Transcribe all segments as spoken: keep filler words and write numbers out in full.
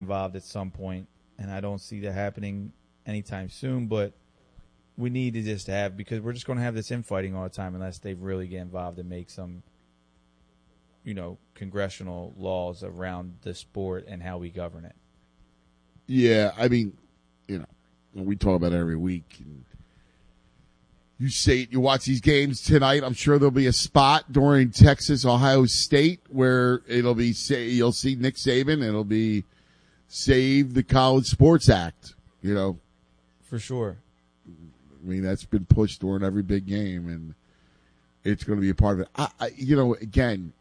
involved at some point, and I don't see that happening anytime soon, but we need to just have, because we're just going to have this infighting all the time unless they really get involved and make some, you know, congressional laws around the sport and how we govern it. Yeah, I mean, you know, we talk about it every week. And you say you watch these games tonight. I'm sure there'll be a spot during Texas Ohio State where it'll be say you'll see Nick Saban. It'll be Save the College Sports Act. You know, for sure. I mean, that's been pushed during every big game, and it's going to be a part of it. I, I, you know, again,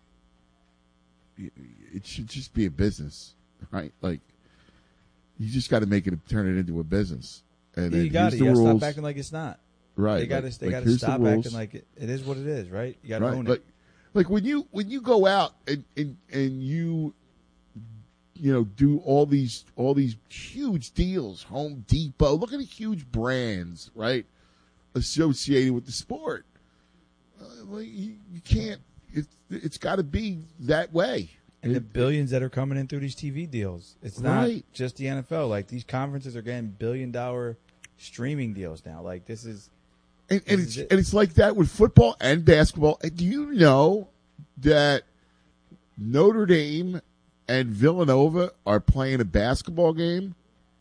it should just be a business, right? Like, you just got to make it, turn it into a business. And yeah, you got to. You got to stop acting like it's not. Right. They got to. Like, they like, got to stop the acting like it, it is what it is. Right. You got to right. own like, it. Like when you when you go out and, and and you you know do all these all these huge deals, Home Depot. Look at the huge brands, right, associated with the sport. Uh, like you, you can't. It's it's got to be that way. And it, the billions that are coming in through these T V deals. It's not right. just the N F L. Like, these conferences are getting billion dollar streaming deals now. Like, this is. And, this and is it's it. and it's like that with football and basketball. And do you know that Notre Dame and Villanova are playing a basketball game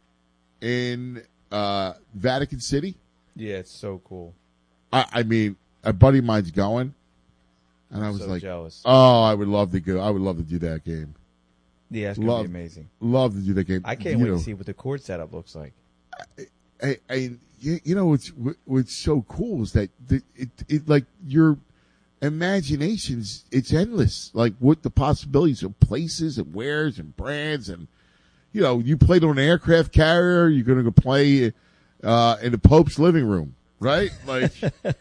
in uh, Vatican City? Yeah, it's so cool. I, I mean, a buddy of mine's going, and I'm I was so like, jealous. "Oh, I would love to go. I would love to do that game. Yeah, it's gonna love, be amazing. Love to do that game. I can't you wait know, to see what the court setup looks like. I, I, you, you know what's what's so cool is that the, it, it like your imaginations, it's endless. Like what the possibilities of places and wares and brands, and you know, you played on an aircraft carrier, you're going to go play uh, in the Pope's living room, right? Like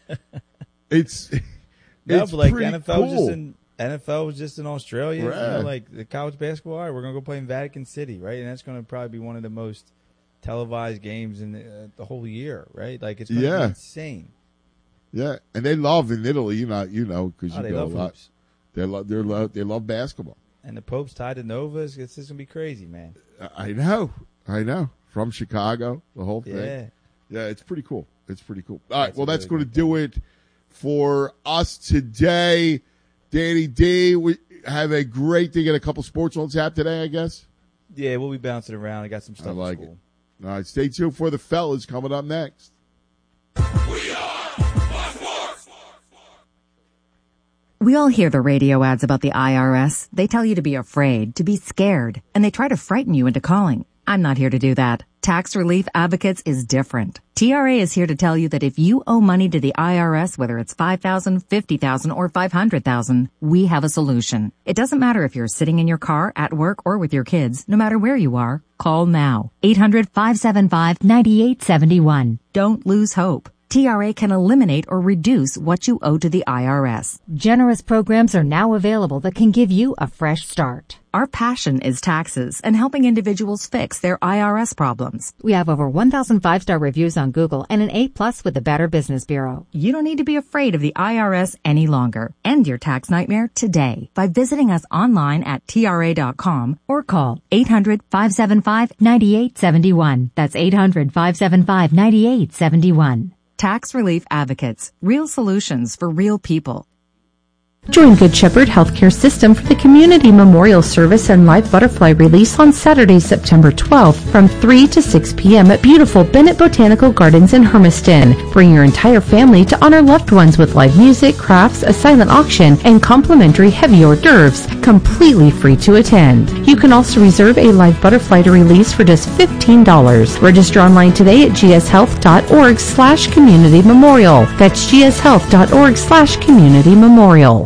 it's no, it's but like pretty N F L was cool. just in N F L was just in Australia. Right. You know, like the college basketball. All right, we're gonna go play in Vatican City, right? And that's gonna probably be one of the most televised games in the, uh, the whole year, right? Like it's gonna Yeah. be insane. Yeah, and they love in Italy, you know, you know, because Oh, you they go love a lot. hoops. They love, they love, they love basketball. And the Pope's tied to Nova. It's just gonna be crazy, man. I know, I know. From Chicago, the whole thing. Yeah. Yeah, it's pretty cool. It's pretty cool. All right, That's well, a that's really going to good do it for us today. Danny D, we have a great thing. Get a couple sports on tap today, I guess. Yeah, we'll be bouncing around. I got some stuff. I like in it. school. All right, stay tuned for the fellas coming up next. We are Fox Sports. We all hear the radio ads about the I R S. They tell you to be afraid, to be scared, and they try to frighten you into calling. I'm not here to do that. Tax Relief Advocates is different. T R A is here to tell you that if you owe money to the I R S, whether it's five thousand dollars, fifty thousand dollars, or five hundred thousand dollars, we have a solution. It doesn't matter if you're sitting in your car, at work, or with your kids. No matter where you are, call now. eight hundred, five seven five, nine eight seven one. Don't lose hope. T R A can eliminate or reduce what you owe to the I R S. Generous programs are now available that can give you a fresh start. Our passion is taxes and helping individuals fix their I R S problems. We have over one thousand five-star reviews on Google and an A plus with the Better Business Bureau. You don't need to be afraid of the I R S any longer. End your tax nightmare today by visiting us online at T R A dot com or call eight hundred, five seven five, nine eight seven one. That's eight hundred, five seven five, nine eight seven one. Tax Relief Advocates. Real solutions for real people. Join Good Shepherd Healthcare System for the Community Memorial Service and Live Butterfly Release on Saturday, September twelfth from three to six p.m. at beautiful Bennett Botanical Gardens in Hermiston. Bring your entire family to honor loved ones with live music, crafts, a silent auction, and complimentary heavy hors d'oeuvres, completely free to attend. You can also reserve a live butterfly to release for just fifteen dollars. Register online today at gshealth.org slash community memorial. That's gshealth.org slash community memorial.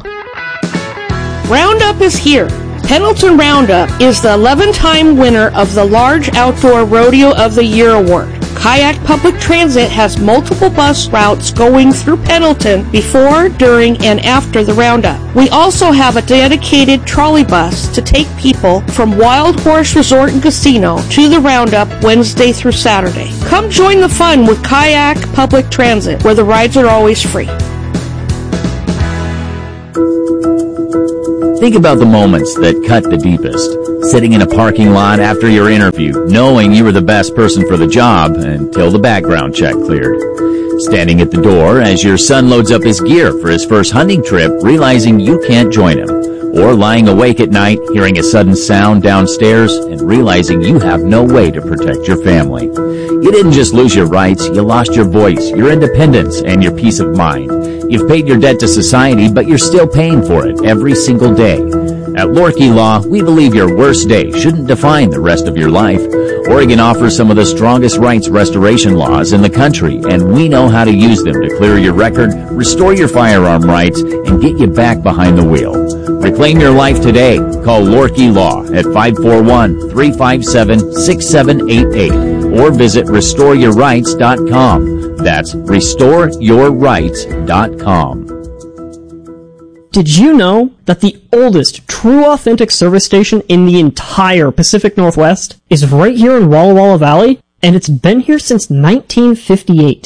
Roundup is here. Pendleton Roundup is the eleven-time winner of the Large Outdoor Rodeo of the Year Award. Kayak Public Transit has multiple bus routes going through Pendleton before, during, and after the Roundup. We also have a dedicated trolley bus to take people from Wild Horse Resort and Casino to the Roundup Wednesday through Saturday. Come join the fun with Kayak Public Transit, where the rides are always free. Think about the moments that cut the deepest. Sitting in a parking lot after your interview, knowing you were the best person for the job until the background check cleared. Standing at the door as your son loads up his gear for his first hunting trip, realizing you can't join him. Or lying awake at night, hearing a sudden sound downstairs and realizing you have no way to protect your family. You didn't just lose your rights, you lost your voice, your independence, and your peace of mind. You've paid your debt to society, but you're still paying for it every single day. At Lorkey Law, we believe your worst day shouldn't define the rest of your life. Oregon offers some of the strongest rights restoration laws in the country, and we know how to use them to clear your record, restore your firearm rights, and get you back behind the wheel. Reclaim your life today. Call Lorkey Law at five four one, three five seven, six seven eight eight or visit restore your rights dot com. That's restore your rights dot com. Did you know that the oldest true authentic service station in the entire Pacific Northwest is right here in Walla Walla Valley? And it's been here since nineteen fifty-eight.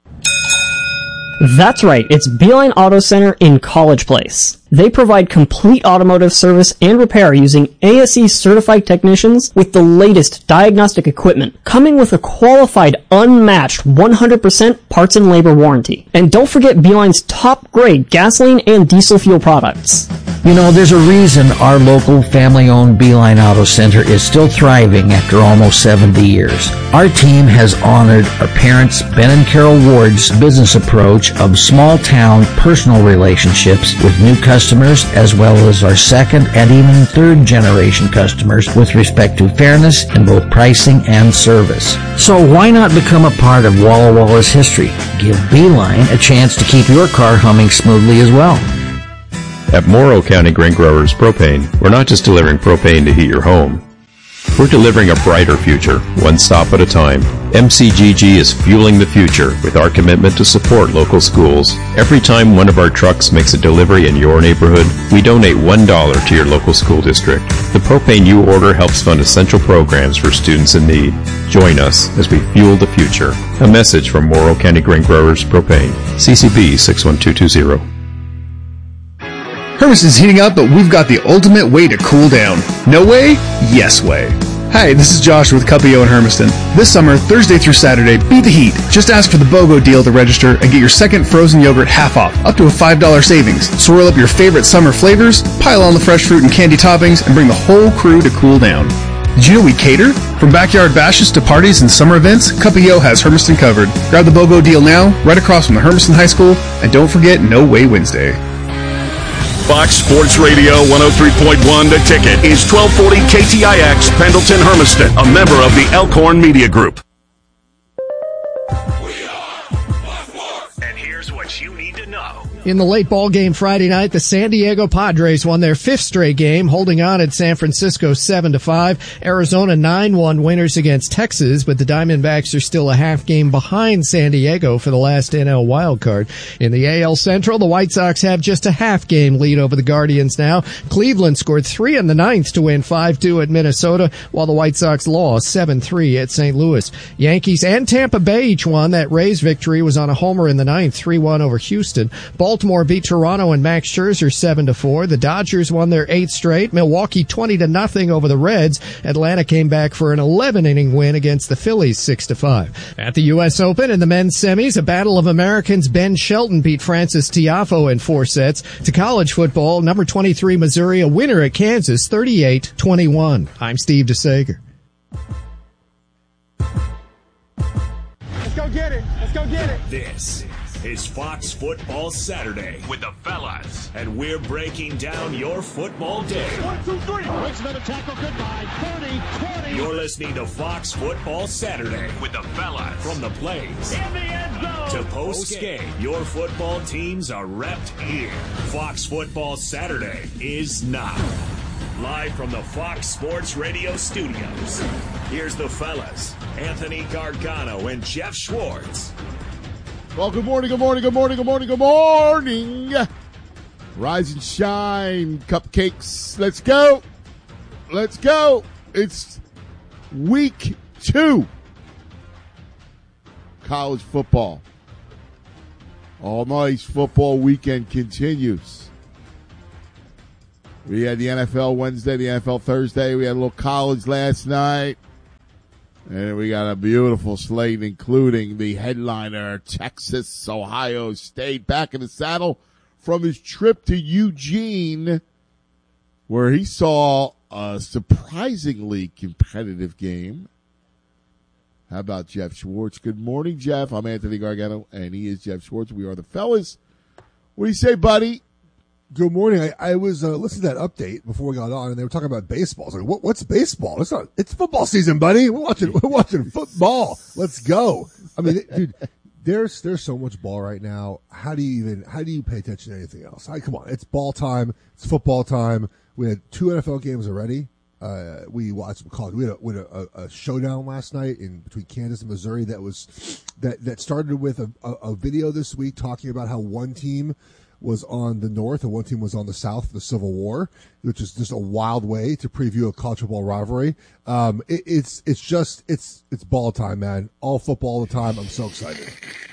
That's right, it's Beeline Auto Center in College Place. They provide complete automotive service and repair using A S E certified technicians with the latest diagnostic equipment, coming with a qualified, unmatched one hundred percent parts and labor warranty. And don't forget Beeline's top-grade gasoline and diesel fuel products. You know, there's a reason our local family-owned Beeline Auto Center is still thriving after almost seventy years. Our team has honored our parents, Ben and Carol Ward's business approach of small-town personal relationships with new customers, as well as our second and even third-generation customers with respect to fairness in both pricing and service. So why not become a part of Walla Walla's history? Give Beeline a chance to keep your car humming smoothly as well. At Morrow County Grain Growers Propane, we're not just delivering propane to heat your home. We're delivering a brighter future, one stop at a time. M C G G is fueling the future with our commitment to support local schools. Every time one of our trucks makes a delivery in your neighborhood, we donate one dollar to your local school district. The propane you order helps fund essential programs for students in need. Join us as we fuel the future. A message from Morrow County Grain Growers Propane. C C B six one two two zero. Hermiston's heating up, but we've got the ultimate way to cool down. No way? Yes way. Hi, this is Josh with Cuppio in Hermiston. This summer, Thursday through Saturday, beat the heat. Just ask for the BOGO deal to register and get your second frozen yogurt half off, up to a five dollar savings. Swirl up your favorite summer flavors, pile on the fresh fruit and candy toppings, and bring the whole crew to cool down. Did you know we cater? From backyard bashes to parties and summer events, Cuppio has Hermiston covered. Grab the BOGO deal now, right across from the Hermiston High School, and don't forget No Way Wednesday. Fox Sports Radio one oh three point one The Ticket is twelve forty K T I X Pendleton Hermiston, a member of the Elkhorn Media Group. And here's what you need to know. In the late ball game Friday night, the San Diego Padres won their fifth straight game, holding on at San Francisco seven to five. Arizona nine one winners against Texas, but the Diamondbacks are still a half game behind San Diego for the last N L wildcard. In the A L Central, the White Sox have just a half game lead over the Guardians now. Cleveland scored three in the ninth to win five two at Minnesota, while the White Sox lost seven three at Saint Louis. Yankees and Tampa Bay each won. That Rays victory was on a homer in the ninth, three one over Houston. Baltimore beat Toronto and Max Scherzer seven to four. The Dodgers won their eighth straight. Milwaukee twenty to nothing over the Reds. Atlanta came back for an eleven inning win against the Phillies six to five. At the U S Open in the men's semis, a battle of Americans. Ben Shelton beat Francis Tiafoe in four sets. To college football, number twenty-three Missouri a winner at Kansas thirty-eight twenty-one. I'm Steve DeSager. Let's go get it. Let's go get it. This is Fox Football Saturday with the fellas, and we're breaking down your football day. One, two, three. Wins another tackle. Goodbye. thirty, twenty. You're listening to Fox Football Saturday with the fellas. From the plays in the end zone to post game, your football teams are repped here. Fox Football Saturday is now. Live from the Fox Sports Radio studios, here's the fellas, Anthony Gargano and Jeff Schwartz. Well, good morning, good morning, good morning, good morning, good morning. Rise and shine, cupcakes. Let's go. Let's go. It's week two. College football. All nice football weekend continues. We had the N F L Wednesday, the N F L Thursday. We had a little college last night. And we got a beautiful slate, including the headliner, Texas, Ohio State, back in the saddle from his trip to Eugene, where he saw a surprisingly competitive game. How about Jeff Schwartz? Good morning, Jeff. I'm Anthony Gargano, and he is Jeff Schwartz. We are the fellas. What do you say, buddy? Good morning. I, I was uh, listening to that update before we got on, and they were talking about baseball. I was like, what, what's baseball? It's not. It's football season, buddy. We're watching. We're watching football. Let's go. I mean, dude, there's there's so much ball right now. How do you even? How do you pay attention to anything else? I, come on, it's ball time. It's football time. We had two N F L games already. Uh, we watched some college. We had, a, we had a, a showdown last night in between Kansas and Missouri. That was that that started with a, a, a video this week talking about how one team was on the north and one team was on the south for the Civil War, which is just a wild way to preview a college football rivalry. Um, it, it's it's just it's it's ball time, man. All football all the time. I'm so excited.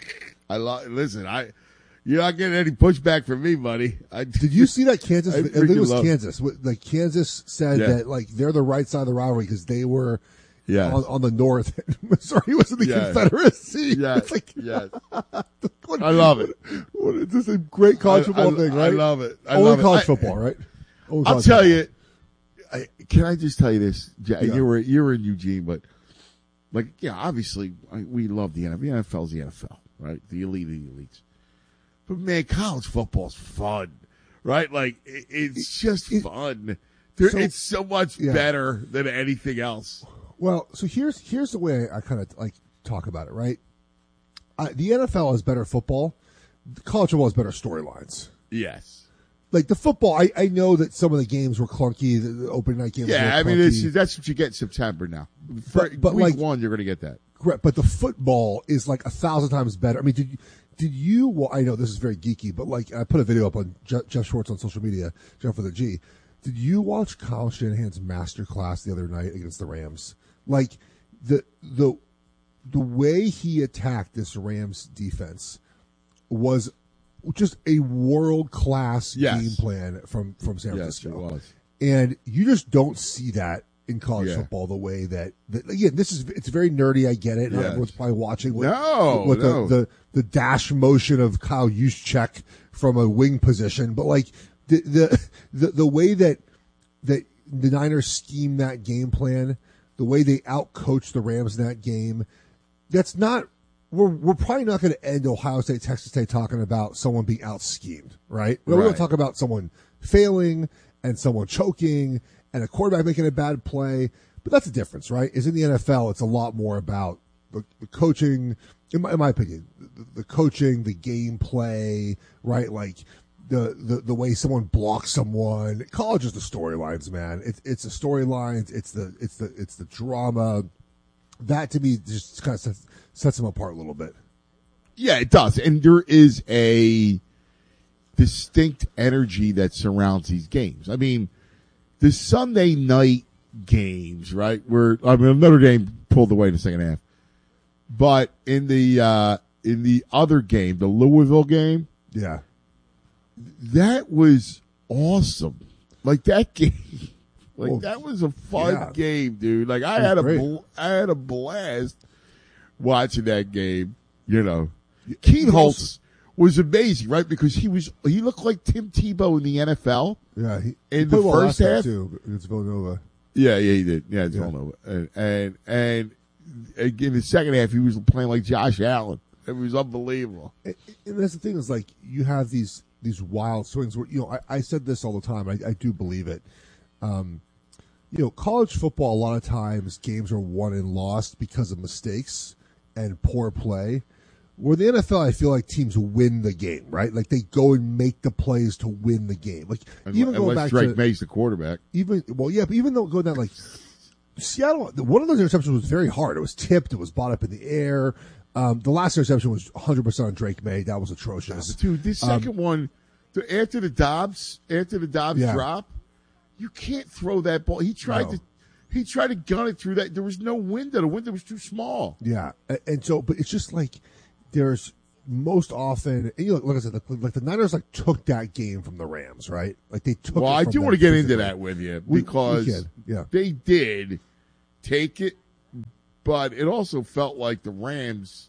I love. Listen, I you're not getting any pushback from me, buddy. I, Did you see that Kansas? I I think it was love Kansas. Like Kansas said Yeah. that like they're the right side of the rivalry because they were. Yes. On, on the north, Missouri was in the Yes. Confederacy. Yes. It's like, Yes. what- I love it. What, this is a great college I- football I- thing, I right? love it. I Only love it. college I- football, right? Only I'll college tell football. you. I, can I just tell you this? Ja- Yeah. You were you were in Eugene, but like yeah, obviously I, we love the N F L. The N F L's the N F L, right? The elite of the elites. But man, college football's fun, right? Like it, it's just fun. There, So- it's so much yeah. better than anything else. Well, so here's here's the way I kind of like talk about it, right? Uh, the N F L has better football. College football has better storylines. Yes. Like the football, I, I know that some of the games were clunky. The, the opening night games, Yeah, were I mean clunky. it's, that's what you get in September now. For But- but week like- one, you're going to get that. Correct, but the football is like a thousand times better. I mean, did you, did you? Well, I know this is very geeky, but like I put a video up on Je- Jeff Schwartz on social media, Jeff with a G. Did you watch Kyle Shanahan's masterclass the other night against the Rams? Like the the the way he attacked this Rams defense was just a world class Yes. game plan from from San Yes, Francisco. it was. And you just don't see that in college Yeah. football the way that, that again, this is it's very nerdy. I get it. Not Yes. everyone's probably watching with, No, with no. The, the the dash motion of Kyle Juszczyk from a wing position, but like the the the, the way that that the Niners scheme that game plan, the way they outcoach the Rams in that game, that's not. We're we're probably not going to end Ohio State, Texas State talking about someone being out schemed, right? We're going Right. to talk about someone failing and someone choking and a quarterback making a bad play. But that's the difference, right? Is in the N F L, it's a lot more about the, the coaching, in my, in my opinion, the, the coaching, the game play, right? Like the, the, the way someone blocks someone. College is the storylines, man. It's it's the storylines. It's the it's the it's the drama. That to me just kind of sets, sets them apart a little bit. Yeah, it does. And there is a distinct energy that surrounds these games. I mean, the Sunday night games, right? Where I mean Notre Dame pulled away in the second half. But in the uh in the other game, the Louisville game, yeah. That was awesome. Like that game. Like Well, that was a fun yeah. game, dude. Like I It was had a great. bl- I had a blast watching that game. You know, Keith Holtz was amazing, right? Because he was he looked like Tim Tebow in the N F L. Yeah, he, in he the played well first last night, half too against Villanova. Yeah, yeah, he did. Yeah, it's Yeah. Villanova, and, and and in the second half he was playing like Josh Allen. It was unbelievable. And, and that's the thing is like you have these these wild swings where you know I, I said this all the time. I, I do believe it. Um, you know, college football a lot of times games are won and lost because of mistakes and poor play. Where the N F L, I feel like teams win the game, right? Like they go and make the plays to win the game. Like even going Unless back Drake to May's the quarterback. even well, yeah, but even though going down like Seattle, one of those interceptions was very hard. It was tipped. It was bought up in the air. Um, the last interception was one hundred percent on Drake May. That was atrocious. Dude, this Um, second one, the, after the Dobbs, after the Dobbs Yeah. drop, you can't throw that ball. He tried No. to, he tried to gun it through that. There was no window. The window was too small. Yeah, A- and so, but it's just like there's most often, and you look, like I said, like, like the Niners like took that game from the Rams, right? Like they took. Well, it I from do them want to get physically. into that with you We- we because can, yeah. they did take it, but it also felt like the Rams,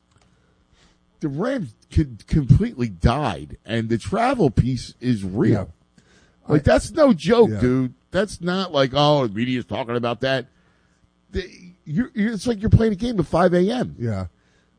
the Rams could completely died, and the travel piece is real. Yeah. Like that's no joke, Yeah. dude. That's not like oh, the media's talking about that. They, you're, you're, it's like you're playing a game at five a.m. Yeah.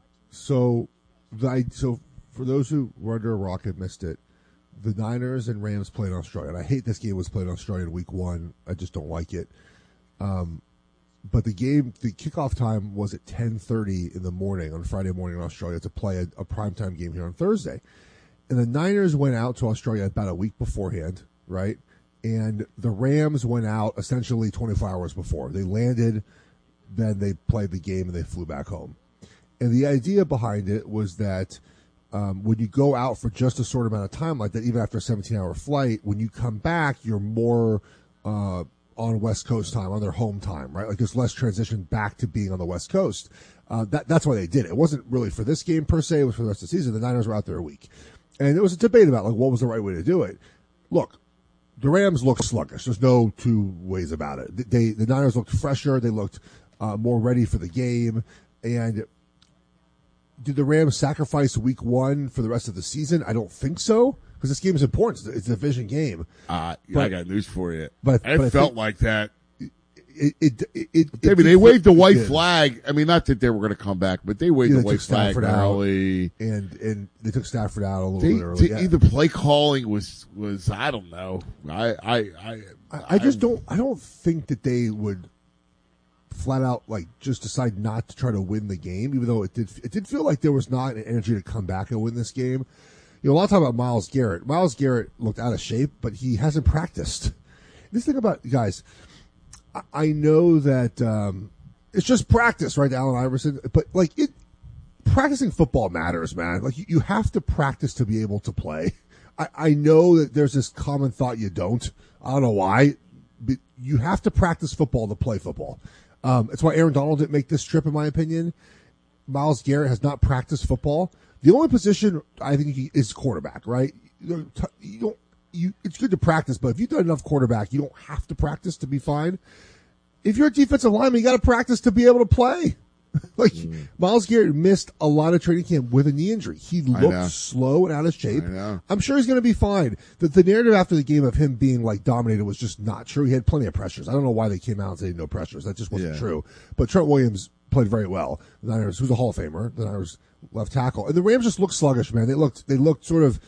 So, the, I- so for those who were under a rock and missed it, the Niners and Rams played in Australia. And I hate this game was played in Australia in week one. I just don't like it. Um, but the game, the kickoff time was at ten thirty in the morning on Friday morning in Australia to play a, a primetime game here on Thursday. And the Niners went out to Australia about a week beforehand, right? And the Rams went out essentially twenty-four hours before. They landed, then they played the game, and they flew back home. And the idea behind it was that um, when you go out for just a short amount of time like that, even after a seventeen-hour flight, when you come back, you're more uh, on West Coast time, on their home time, right? Like there's less transition back to being on the West Coast. Uh, that, that's why they did it. It wasn't really for this game per se. It was for the rest of the season. The Niners were out there a week. And there was a debate about like what was the right way to do it. Look, the Rams looked sluggish. There's no two ways about it. They, the Niners looked fresher. They looked uh, more ready for the game. And did the Rams sacrifice week one for the rest of the season? I don't think so, because this game is important. It's a, it's a division game. Uh, But- I got news for you. but- it but I felt think- like that. It, it, it, it, I mean, it they waved the it white did. flag. I mean, not that they were going to come back, but they waved Yeah, the they white took flag Stafford out, early. and and they took Stafford out a little They, bit early. they- Yeah. The play calling was was I don't know. I I I, I, I just don't. I don't think that they would flat out like just decide not to try to win the game, even though it did. It did feel like there was not an energy to come back and win this game. You know, a lot of time about Myles Garrett. Myles Garrett looked out of shape, but he hasn't practiced. This thing about guys, I, I know that um, it's just practice, right, Allen Iverson? But like it, practicing football matters, man. Like you, you have to practice to be able to play. I, I know that there's this common thought you don't. I don't know why. But you have to practice football to play football. Um, it's why Aaron Donald didn't make this trip, in my opinion. Myles Garrett has not practiced football. The only position I think he is quarterback, right? You don't, you don't you, it's good to practice, but if you've done enough quarterback, you don't have to practice to be fine. If you're a defensive lineman, you got to practice to be able to play. Like mm. Myles Garrett missed a lot of training camp with a knee injury. He looked slow and out of shape. I know. I'm sure he's going to be fine. The, the narrative after the game of him being like dominated was just not true. He had plenty of pressures. I don't know why they came out and said no pressures. That just wasn't Yeah. true. But Trent Williams played very well. The Niners, who's a Hall of Famer, the Niners left tackle, and the Rams just looked sluggish, man. They looked they looked sort of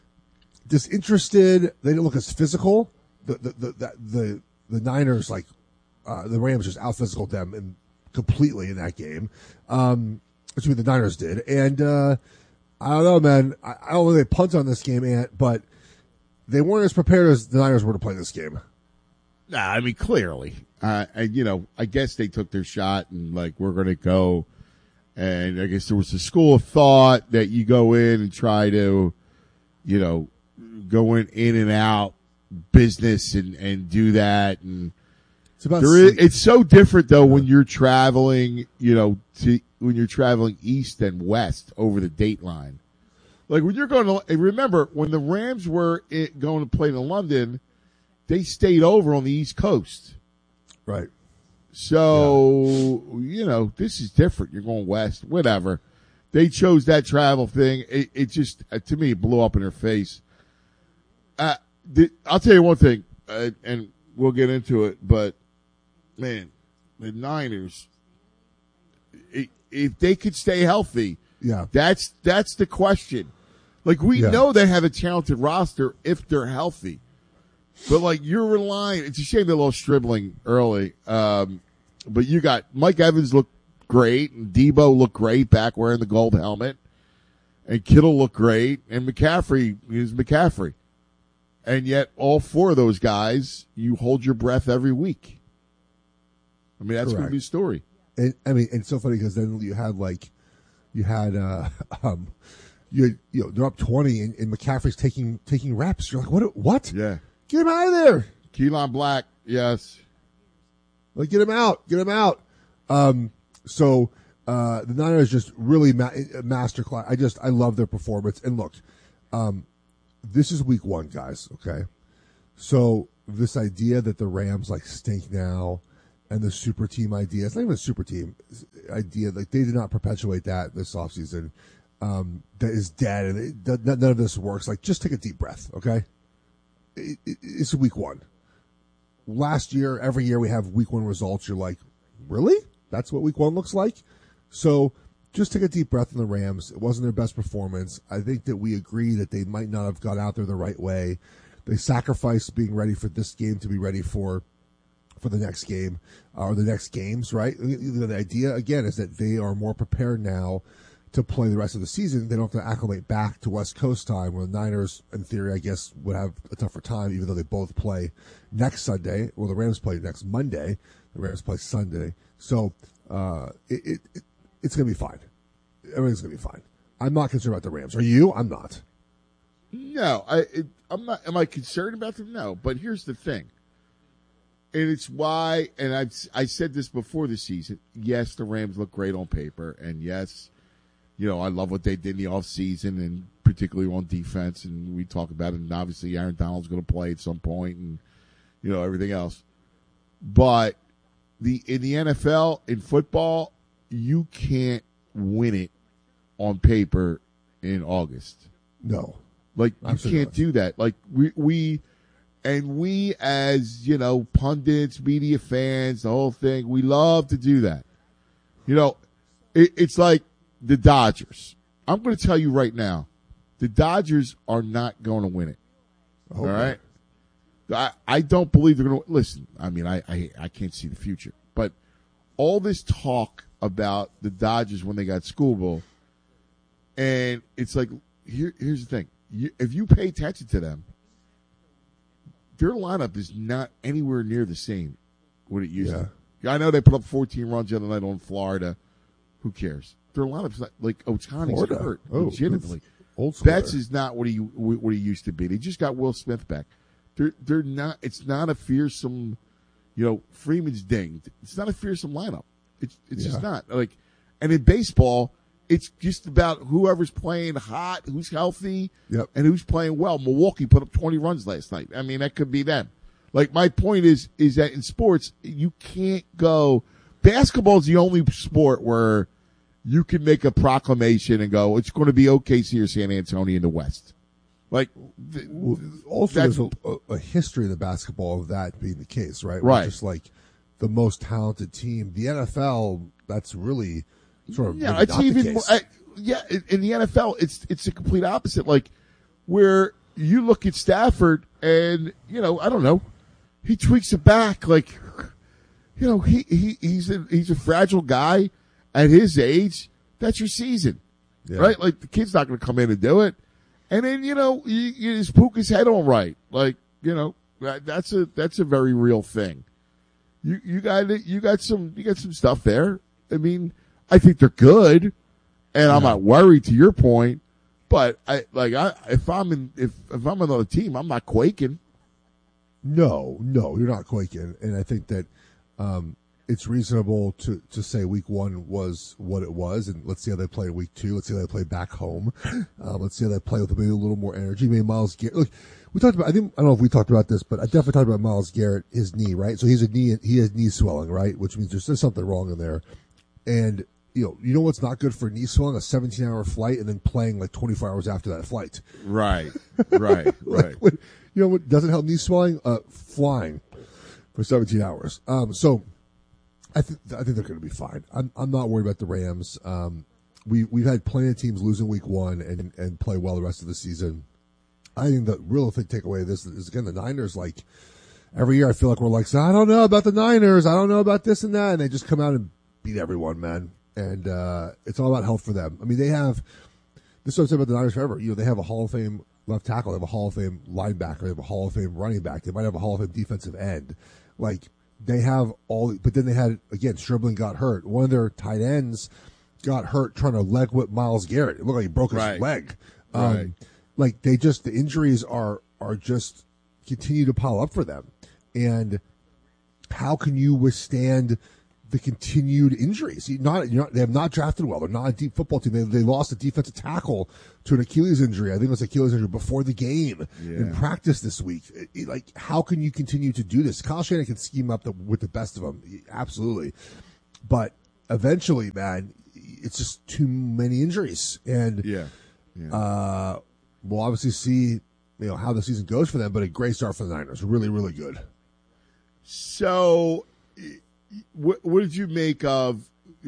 disinterested. They didn't look as physical. The the the the, the, the Niners like uh, the Rams just out physical them and completely in that game. Um, which I mean the Niners did, and uh, I don't know, man. I, I don't know if they punt on this game, Ant, but they weren't as prepared as the Niners were to play this game. Nah, I mean clearly, uh, and you know, I guess they took their shot and like we're going to go. And I guess there was a school of thought that you go in and try to, you know, go in, in and out business and, and do that. And it's about there is, it's so different though when you're traveling, you know, to, when you're traveling east and west over the date line. Like when you're going to, and remember when the Rams were in, going to play in London, they stayed over on the East Coast. Right. So, yeah. you know, this is different. You're going west, whatever. They chose that travel thing. It, it just, uh, to me, it blew up in their face. Uh, the, I'll tell you one thing, uh, and we'll get into it, but, man, the Niners, it, if they could stay healthy, yeah, that's, that's the question. Like, we yeah. know they have a talented roster if they're healthy. But, like, you're relying – it's a shame they lost Stribling early. Um, but you got – Mike Evans looked great, and Debo looked great back wearing the gold helmet. And Kittle looked great, and McCaffrey is McCaffrey. And yet all four of those guys, you hold your breath every week. I mean, that's going to be a story. And, I mean, it's so funny because then you had, like – you had uh, – um, you, had, you know, they're up twenty, and, and McCaffrey's taking taking reps. You're like, what? What? Yeah. Get him out of there. Keelan Black, yes. Like, get him out. Get him out. Um, so Uh, the Niners just really ma- masterclass. I just I love their performance. And look, um, this is week one, guys. Okay, so this idea that the Rams like stink now, and the super team idea, it's not even a super team idea. Like they did not perpetuate that this offseason. Um, that is dead, and it, none of this works. Like, just take a deep breath, okay? It, it, it's week one. Last year, every year we have week one results. You're like, really? That's what week one looks like? So just take a deep breath in the Rams. It wasn't their best performance. I think that we agree that they might not have got out there the right way. They sacrificed being ready for this game to be ready for for the next game, uh, or the next games, right? The idea, again, is that they are more prepared now to play the rest of the season. They don't have to acclimate back to West Coast time, where the Niners, in theory, I guess, would have a tougher time, even though they both play next Sunday. Well, the Rams play next Monday. The Rams play Sunday. So uh, it, it, it it's going to be fine. Everything's going to be fine. I'm not concerned about the Rams. Are you? I'm not. No, I, it, I'm not. Am I concerned about them? No. But here's the thing. And it's why, and I've I said this before the season, yes, the Rams look great on paper, and yes, you know, I love what they did in the offseason, and particularly on defense, and we talk about it, and obviously Aaron Donald's going to play at some point, and, you know, everything else. But the in the N F L, in football, you can't win it on paper in August. No. Like, you Absolutely can't not. do that. Like, we, we, and we as, you know, pundits, media fans, the whole thing, we love to do that. You know, it, it's like the Dodgers. I'm going to tell you right now, the Dodgers are not going to win it. All right? I, I don't believe they're going to, listen, I mean, I, I, I can't see the future, but all this talk about the Dodgers when they got Scooble, and it's like, here, here's the thing. You, if you pay attention to them, their lineup is not anywhere near the same what it used Yeah. to be. I know they put up fourteen runs the other night on Florida. Who cares? Their lineup's not, like, Ohtani's Florida. hurt, Oh, legitimately. old school Betts there. is not what he what he used to be. They just got Will Smith back. They're they're not. It's not a fearsome, you know. Freeman's dinged. It's not a fearsome lineup. It's it's just Yeah. not like. And in baseball, it's just about whoever's playing hot, who's healthy, Yep. and who's playing well. Milwaukee put up twenty runs last night. I mean, that could be them. Like, my point is is that in sports, you can't go. Basketball is the only sport where you can make a proclamation and go, it's going to be O K C or San Antonio in the West. Like, th- Well, also, that's- there's a, a history in the basketball of that being the case, right? Right. Just like the most talented team. The N F L, that's really sort of yeah, maybe it's not the even case. more, I, yeah. in- In the N F L, it's it's the complete opposite. Like, where you look at Stafford, and you know, I don't know, he tweaks it back. Like, you know, he he he's a he's a fragile guy at his age. That's your season, Yeah. right? Like, the kid's not going to come in and do it. And then, you know, you, you just poke his head on right. Like, you know, that, that's a that's a very real thing. You you got you got some you got some stuff there. I mean, I think they're good, and I'm not worried. To your point, but I like I if I'm in if if I'm another team, I'm not quaking. No, no, you're not quaking. And I think that um, it's reasonable to, to say week one was what it was, and let's see how they play in week two. Let's see how they play back home. Um, let's see how they play with maybe a little more energy. Maybe Myles Garrett. Look, we talked about, I think, I don't know if we talked about this, but I definitely talked about Myles Garrett, his knee, right? So he's a knee, he has knee swelling, right? Which means there's, there's something wrong in there. And, you know, you know what's not good for knee swelling? A seventeen hour flight and then playing like twenty-four hours after that flight. Right, right, Like, right. when- you know what doesn't help knee swelling? Uh, flying for seventeen hours. Um, so I think I think they're going to be fine. I'm I'm not worried about the Rams. Um, we we've had plenty of teams losing week one and and play well the rest of the season. I think the real thing takeaway of this is, again, the Niners. Like, every year I feel like we're like, so I don't know about the Niners. I don't know about this and that, and they just come out and beat everyone, man. And uh, it's all about health for them. I mean, they have. This is what I've said about the Niners forever. You know, they have a Hall of Fame left tackle. They have a Hall of Fame linebacker. They have a Hall of Fame running back. They might have a Hall of Fame defensive end. Like, they have all, but then they had, again, Stribling got hurt. One of their tight ends got hurt trying to leg whip Myles Garrett. It looked like he broke his Right. leg. Um, Right. Like, they just, the injuries are, are just continue to pile up for them. And how can you withstand the continued injuries. Not, you know, they have not drafted well. They're not a deep football team. They, they lost a defensive tackle to an Achilles injury. I think it was Achilles injury before the game Yeah. in practice this week. It- it- like, how can you continue to do this? Kyle Shanahan can scheme up the, with the best of them, absolutely. But eventually, man, it's just too many injuries. And yeah, yeah. Uh, we'll obviously see, you know, how the season goes for them. But a great start for the Niners, really, really good. So, what, what did you make of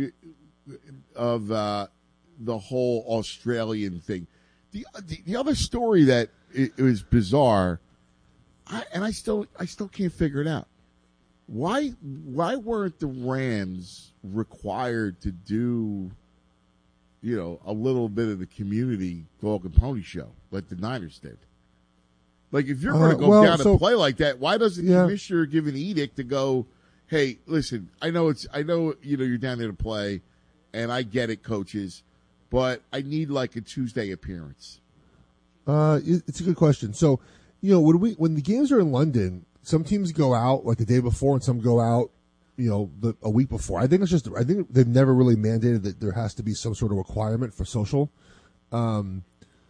of uh, the whole Australian thing? The, the the other story that it, it was bizarre, I, and I still I still can't figure it out. Why why weren't the Rams required to do, you know, a little bit of the community dog and pony show like the Niners did? Like, if you're going to Uh, go well, down so- and play like that, why doesn't the Yeah. commissioner give an edict to go, hey, listen, I know it's, I know, you know, you're down there to play, and I get it, coaches, but I need like a Tuesday appearance. Uh, it- it's a good question. So, you know, when we when the games are in London, some teams go out like the day before, and some go out, you know, the, a week before. I think it's just I think they've never really mandated that there has to be some sort of requirement for social. Um.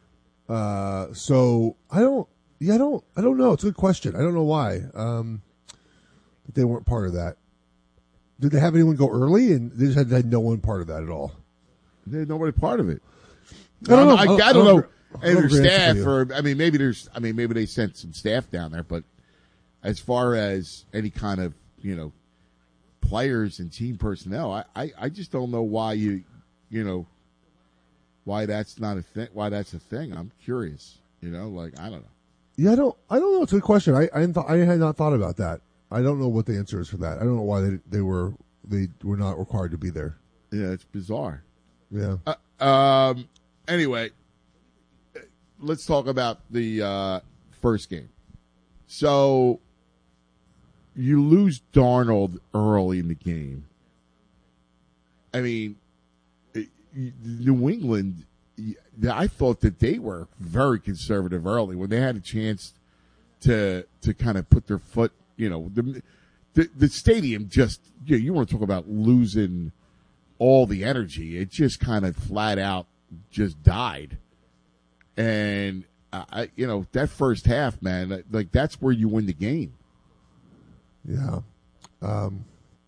Uh. So I don't. Yeah, I don't. I don't know. It's a good question. I don't know why. Um. But they weren't part of that. Did they have anyone go early? And they just had, had no one part of that at all. They had nobody part of it. I don't know. I, I, I- don't I don't know. know. I And don't their have a great answer staff, for or I mean, maybe there's, I mean, maybe they sent some staff down there, but as far as any kind of, you know, players and team personnel, I, I, I just don't know why you, you know, why that's not a thing. Why that's a thing. I'm curious. You know, like I don't know. Yeah, I don't. I don't know. It's a good question. I I, hadn't thought, I had not thought about that. I don't know what the answer is for that. I don't know why they they were they were not required to be there. Yeah, it's bizarre. Yeah. Uh, um. Anyway, let's talk about the uh, first game. So you lose Darnold early in the game. I mean, it- New England. I thought that they were very conservative early when they had a chance to to kind of put their foot. You know, the the, the stadium just. You know, you want to talk about losing all the energy. It just kind of flat out just died. And I, you know, that first half, man, like that's where you win the game. Yeah. Um,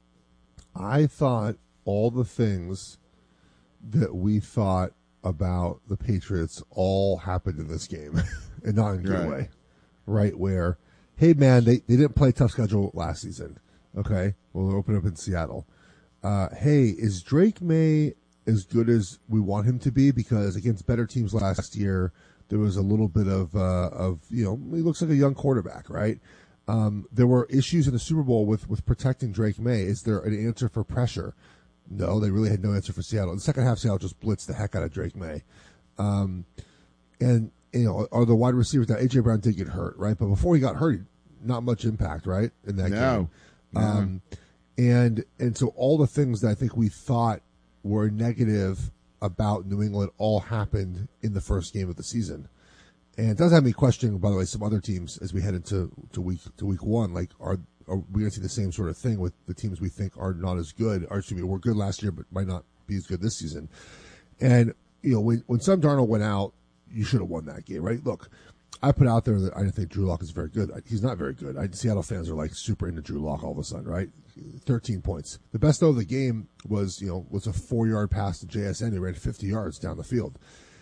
I thought all the things that we thought about the Patriots all happened in this game, and not in a good Right. way. Right where, hey man, they, they didn't play a tough schedule last season. Okay, well they'll open up in Seattle. Uh, hey, is Drake May as good as we want him to be? Because against better teams last year, there was a little bit of uh, of you know he looks like a young quarterback, right? Um, there were issues in the Super Bowl with with protecting Drake May. Is there an answer for pressure? No, they really had no answer for Seattle. In the second half, Seattle just blitzed the heck out of Drake May. Um, and, you know, are the wide receivers now? A J. Brown did get hurt, right? But before he got hurt, not much impact, right? In that No. game. No. Um, and, and so all the things that I think we thought were negative about New England all happened in the first game of the season. And it does have me questioning, by the way, some other teams as we head into to week to week one. Like, are are we going to see the same sort of thing with the teams we think are not as good? Or excuse me, were good last year, but might not be as good this season. And you know, when when Sam Darnold went out, you should have won that game, right? Look, I put out there that I didn't think Drew Lock is very good. He's not very good. I, Seattle fans are like super into Drew Lock all of a sudden, right? Thirteen points. The best though of the game was you know was a four yard pass to J S N. He ran fifty yards down the field,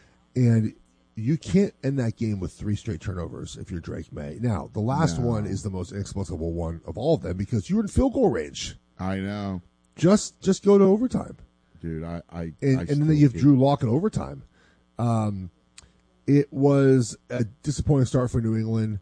and you can't end that game with three straight turnovers if you're Drake May. Now, the last No. one is the most inexplicable one of all of them because you were in field goal range. I know. Just just go to overtime. Dude, I, I, And, I and then still you have can't- Drew Lock in overtime. Um, it was a disappointing start for New England,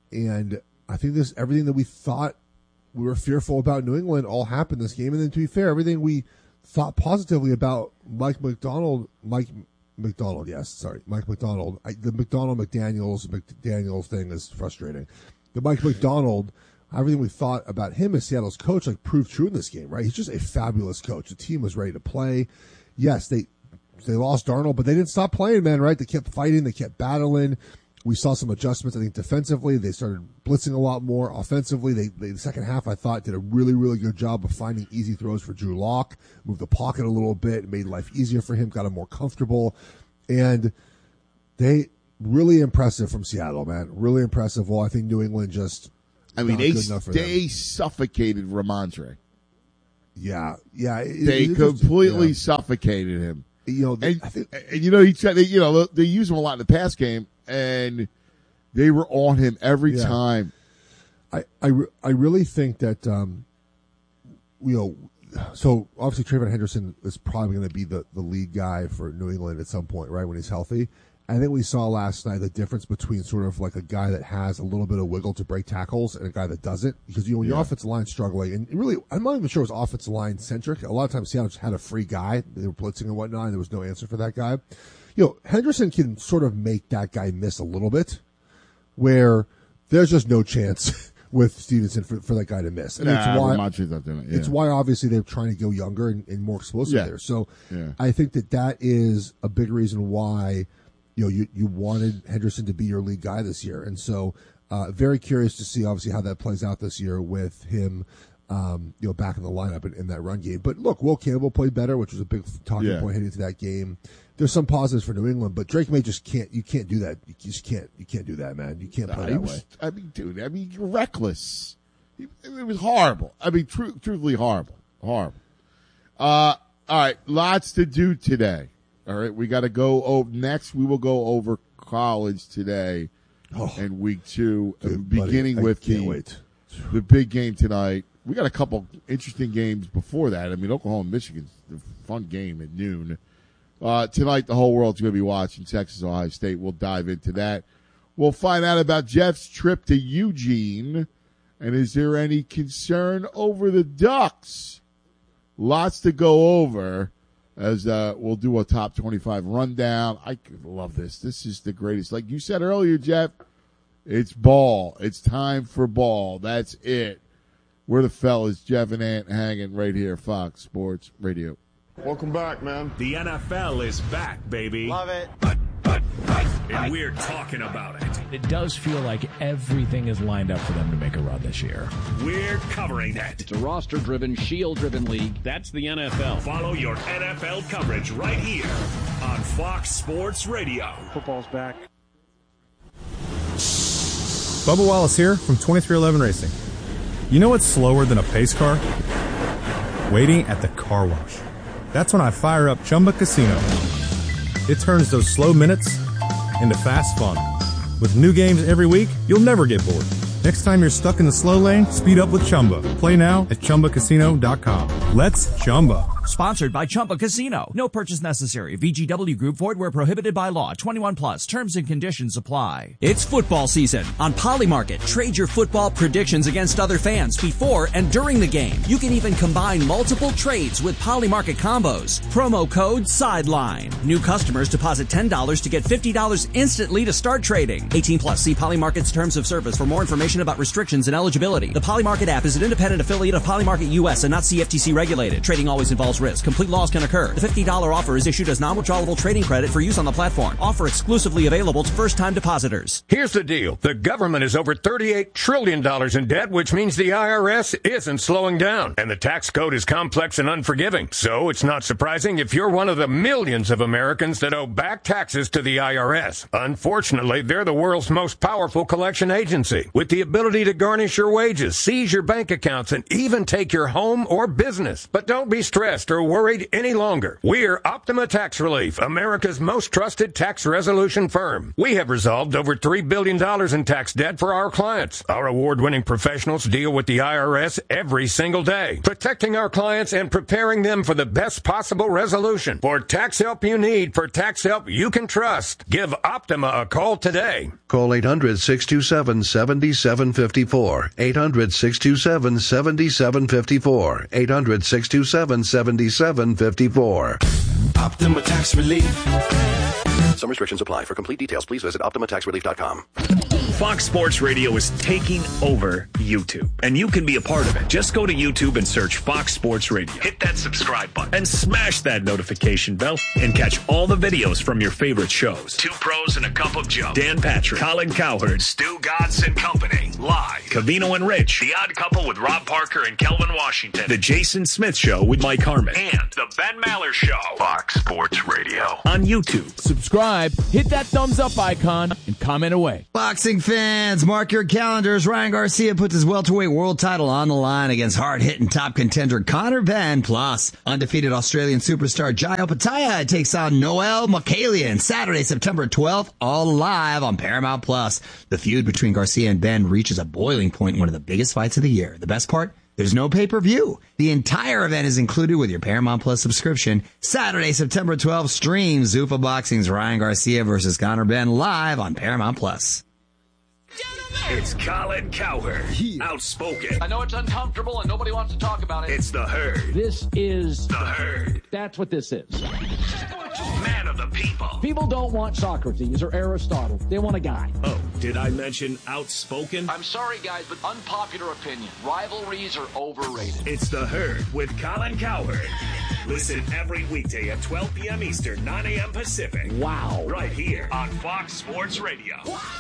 and I think this everything that we thought we were fearful about New England all happened this game. And then to be fair, everything we thought positively about Mike McDonald, Mike McDonald, yes, sorry, Mike McDonald. I, the McDonald McDaniels McDaniels thing is frustrating. The Mike McDonald, everything we thought about him as Seattle's coach, like proved true in this game, right? He's just a fabulous coach. The team was ready to play. Yes, they they lost Darnold, but they didn't stop playing, man. Right? They kept fighting. They kept battling. We saw some adjustments, I think, defensively. They started blitzing a lot more. Offensively, they, they the second half, I thought, did a really, really good job of finding easy throws for Drew Lock, moved the pocket a little bit, made life easier for him, got him more comfortable. And they really impressive from Seattle, man. Really impressive. Well, I think New England just I mean, not they, good enough for they them. suffocated Ramondre. Yeah, yeah. It, They it, it completely just, yeah. suffocated him. You know, they, and, I think, and you know, he tried, they, you know, they use him a lot in the pass game, and they were on him every Yeah. time. I, I, re- I really think that, um, you know, so obviously Trayvon Henderson is probably going to be the, the lead guy for New England at some point, right, when he's healthy. I think we saw last night the difference between sort of like a guy that has a little bit of wiggle to break tackles and a guy that doesn't. Because, you know, when your Yeah. offensive line's struggling, and really, I'm not even sure it was offensive line centric. A lot of times Seattle just had a free guy. They were blitzing and whatnot, and there was no answer for that guy. You know, Henderson can sort of make that guy miss a little bit, where there's just no chance with Stevenson for, for that guy to miss. And Nah, it's why Ramondra's not doing it. Yeah. it's why obviously they're trying to go younger and, and more explosive Yeah. there. So Yeah. I think that that is a big reason why, you know, you, you wanted Henderson to be your lead guy this year. And so, uh, very curious to see obviously how that plays out this year with him, um, you know, back in the lineup in, in that run game. But look, Will Campbell played better, which was a big talking Yeah. point heading into that game. There's some positives for New England, but Drake May just can't, you can't do that. You just can't, you can't do that, man. You can't play Nah, he that was, way. I mean, dude, I mean, you're reckless. He, it was horrible. I mean, tru- truthfully horrible. Horrible. Uh, all right, lots to do today. All right, we got to go over, next we will go over college today oh, and week two, dude, beginning buddy, I with can't the, wait. the big game tonight. We got a couple interesting games before that. I mean, Oklahoma, Michigan's a fun game at noon. Uh, tonight, the whole world's going to be watching Texas, Ohio State. We'll dive into that. We'll find out about Jeff's trip to Eugene. And is there any concern over the Ducks? Lots to go over as uh, we'll do a top twenty-five rundown. I love this. This is the greatest. Like you said earlier, Jeff, it's ball. It's time for ball. That's it. We're the fellas, Jeff and Ant hanging right here, Fox Sports Radio. Welcome back, man. The N F L is back, baby. Love it. And we're talking about it. It does feel like everything is lined up for them to make a run this year. We're covering it. It's a roster-driven, shield-driven league. That's the N F L. Follow your N F L coverage right here on Fox Sports Radio. Football's back. Bubba Wallace here from twenty-three eleven Racing. You know what's slower than a pace car? Waiting at the car wash. That's when I fire up Chumba Casino. It turns those slow minutes into fast fun. With new games every week, you'll never get bored. Next time you're stuck in the slow lane, speed up with Chumba. Play now at Chumba Casino dot com. Let's Chumba. Sponsored by Chumba Casino. No purchase necessary. V G W Group. Void where prohibited by law. twenty-one plus. Terms and conditions apply. It's football season. On Polymarket, trade your football predictions against other fans before and during the game. You can even combine multiple trades with Polymarket combos. Promo code SIDELINE. New customers deposit ten dollars to get fifty dollars instantly to start trading. eighteen plus. See Polymarket's terms of service for more information about restrictions and eligibility. The Polymarket app is an independent affiliate of Polymarket U S and not C F T C regulated. Trading always involves risk. Complete loss can occur. The fifty dollars offer is issued as non-withdrawable trading credit for use on the platform. Offer exclusively available to first-time depositors. Here's the deal. The government is over thirty-eight trillion dollars in debt, which means the I R S isn't slowing down. And the tax code is complex and unforgiving. So it's not surprising if you're one of the millions of Americans that owe back taxes to the I R S. Unfortunately, they're the world's most powerful collection agency, with the ability to garnish your wages, seize your bank accounts, and even take your home or business. But don't be stressed or worried any longer. We're Optima Tax Relief, America's most trusted tax resolution firm. We have resolved over three billion dollars in tax debt for our clients. Our award-winning professionals deal with the I R S every single day, protecting our clients and preparing them for the best possible resolution. For tax help you need, for tax help you can trust, give Optima a call today. Call eight hundred, six two seven, seven seven five four. eight hundred, six two seven, seven seven five four. eight hundred, six two seven, seven seven five four. Optima Tax Relief. Some restrictions apply. For complete details, please visit Optima Tax Relief dot com. Fox Sports Radio is taking over YouTube, and you can be a part of it. Just go to YouTube and search Fox Sports Radio. Hit that subscribe button and smash that notification bell and catch all the videos from your favorite shows. Two Pros and a Cup of Joe. Dan Patrick, Colin Cowherd, Stu Godson and Company. Live. Covino and Rich. The Odd Couple with Rob Parker and Kelvin Washington. The Jason Smith Show with Mike Harmon. And The Ben Maller Show. Fox Sports Radio. On YouTube. Subscribe, hit that thumbs up icon, and comment away. Boxing fans, mark your calendars. Ryan Garcia puts his welterweight world title on the line against hard-hitting top contender Conor Benn. Plus, undefeated Australian superstar Jai Opetaia takes on Noel Mokalian Saturday, September twelfth, all live on Paramount Plus. The feud between Garcia and Benn reaches a boiling point in one of the biggest fights of the year. The best part? There's no pay-per-view. The entire event is included with your Paramount Plus subscription. Saturday, September twelfth, stream Zuffa Boxing's Ryan Garcia versus Conor Benn live on Paramount Plus. It's Colin Cowherd, outspoken. I know it's uncomfortable and nobody wants to talk about it. It's the Herd. This is the Herd. That's what this is. Man of the people. People don't want Socrates or Aristotle. They want a guy. Oh, did I mention outspoken? I'm sorry, guys, but unpopular opinion. Rivalries are overrated. It's the Herd with Colin Cowherd. Listen every weekday at twelve p.m. Eastern, nine a.m. Pacific. Wow. Right here on Fox Sports Radio.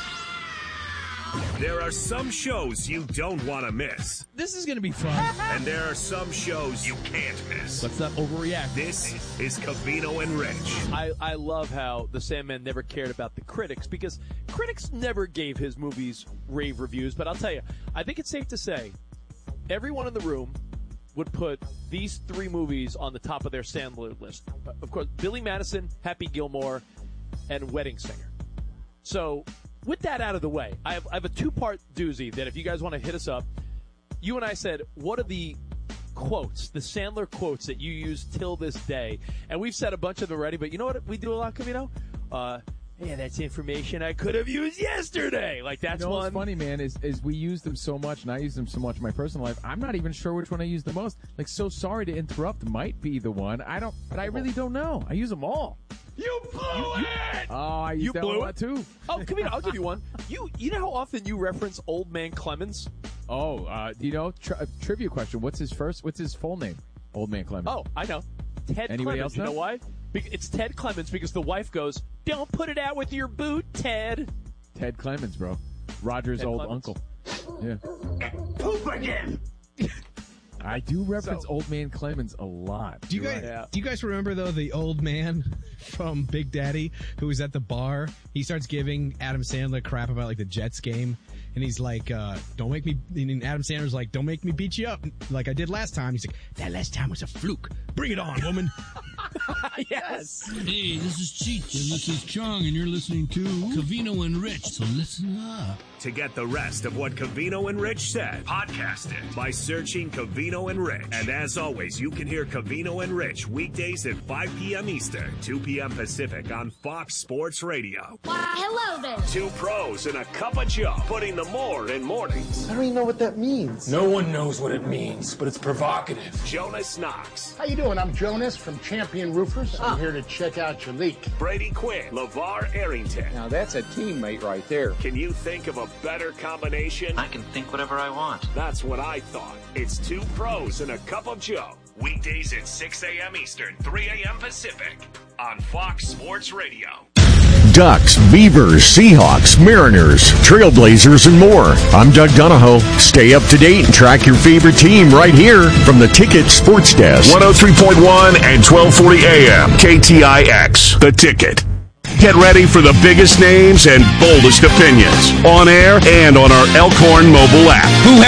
There are some shows you don't want to miss. This is going to be fun. And there are some shows you can't miss. Let's not overreact. This is Covino and Rich. I, I love how the Sandman never cared about the critics, because critics never gave his movies rave reviews. But I'll tell you, I think it's safe to say everyone in the room would put these three movies on the top of their Sandler list. Of course, Billy Madison, Happy Gilmore, and Wedding Singer. So with that out of the way, I have, I have a two-part doozy that if you guys want to hit us up, you and I said, what are the quotes, the Sandler quotes that you use till this day? And we've said a bunch of them already, but you know what we do a lot, Covino? Uh, yeah, that's information I could have used yesterday. Like, that's you know one. What's funny, man, is, is we use them so much, and I use them so much in my personal life, I'm not even sure which one I use the most. Like, so sorry to interrupt might be the one. I don't, but I really don't know. I use them all. You blew it! Oh, I used You that blew one it? too. Oh, come here. I'll give you one. You you know how often you reference Old Man Clemens? Oh, uh, do you know, tri- trivia question, what's his first, what's his full name? Old Man Clemens. Oh, I know. Ted Anybody Clemens. else You know know? why? Be- It's Ted Clemens because the wife goes, "Don't put it out with your boot, Ted." Ted Clemens, bro. Roger's Ted old Clemens. uncle. Yeah. Poop again. I do reference Old Man Clemens a lot. Do you You're guys right. do you guys remember though the old man from Big Daddy who was at the bar? He starts giving Adam Sandler crap about like the Jets game, and he's like, uh, "Don't make me." And Adam Sandler's like, "Don't make me beat you up like I did last time." He's like, "That last time was a fluke. Bring it on, woman." Yes. Hey, this is Cheech, and this is Chong, and you're listening to Covino and Rich, so listen up. To get the rest of what Covino and Rich said, podcast it by searching Covino and Rich. And as always, you can hear Covino and Rich weekdays at five p.m. Eastern, two p.m. Pacific on Fox Sports Radio. Why, hello there. Two pros and a cup of Joe, putting the more in mornings. I don't even know what that means. No one knows what it means, but it's provocative. Jonas Knox. How you doing? I'm Jonas from Champion Roofers. I'm here to check out your leak. Brady Quinn. LeVar Arrington. Now that's a teammate right there. Can you think of a better combination? I can think whatever I want. That's what I thought. It's two pros and a cup of Joe. Weekdays at six a.m. Eastern, three a.m. Pacific on Fox Sports Radio. Ducks, Beavers, Seahawks, Mariners, Trailblazers, and more. I'm Doug Donahoe. Stay up to date and track your favorite team right here from the Ticket Sports Desk. one oh three point one and twelve forty A M. K T I X. The Ticket. Get ready for the biggest names and boldest opinions on air and on our Elkhorn mobile app. Who